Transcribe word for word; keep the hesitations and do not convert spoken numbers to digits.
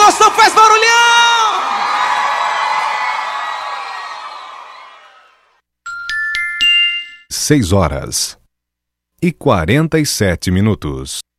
gostou, faz barulhão! Seis horas e quarenta e sete minutos.